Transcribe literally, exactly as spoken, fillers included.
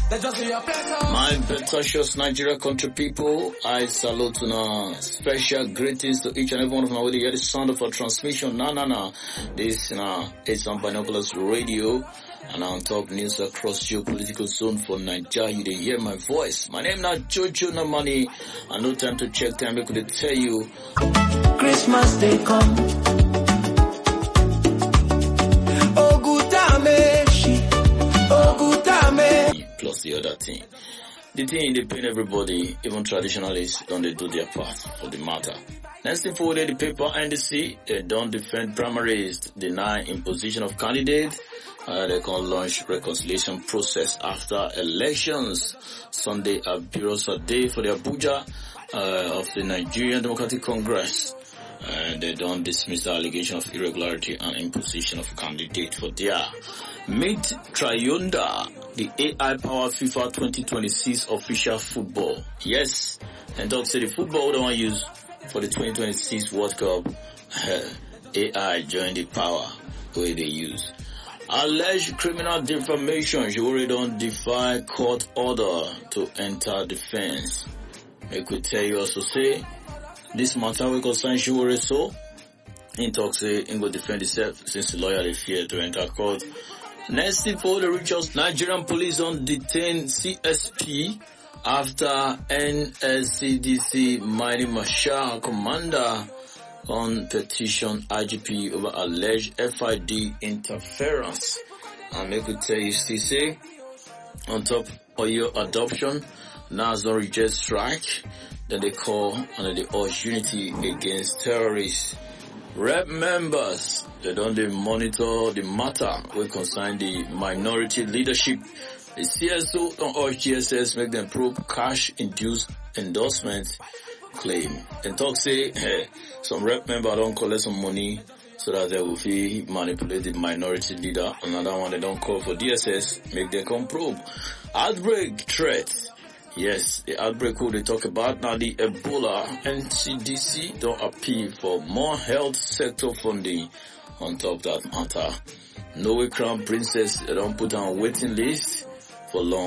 My precious Nigeria country people, I salute now. Special greetings to each and every one of my way to hear the sound of our transmission. No, no, no. This now is on Binoculars Radio and on top news across geopolitical zone for Nigeria. You didn't hear my voice. My name now Jojo Namani. And no time to check time. I could tell you. Christmas day come. Oh, good time, she. Oh, good time. Plus the other thing. The thing they pain everybody, even traditionalists, don't they do their part for the matter. Next thing forward, the paper N D C, they don't defend primaries, deny imposition of candidates. Uh, they can launch reconciliation process after elections. Sunday, a bureau's a day for the Abuja uh, of the Nigerian Democratic Congress. Uh, they don't dismiss the allegation of irregularity and imposition of candidate for their meet Triunda, the A I Power FIFA twenty twenty-six official football. Yes, and talk say the football they want to use for the twenty twenty-six World Cup. Uh, A I join the power where they use. Alleged criminal defamation. She already don't defy court order to enter defense. I could tell you also say. This matter will concern Shiwore so. In talk say, he will defend himself since the lawyer is fear to enter court. Next thing for the richest Nigerian police on detain C S P after N S C D C Mighty Marshal commander on petition I G P over alleged F I D interference. And I could tell you, C C, on top of your adoption, Nazar reject strike. Then they call and they urge unity against terrorists. Rep members, they don't they monitor the matter when concern the minority leadership. The C S O don't urge G S S make them probe cash-induced endorsement claim. And talk say, hey, some rep member don't collect some money so that they will be manipulate the minority leader. Another one they don't call for D S S, make them come probe. Outbreak threats. Yes, the outbreak who they talk about now, the Ebola. N C D C don't appeal for more health sector funding on top of that matter. Norway Crown Princess, they don't put on waiting list for long.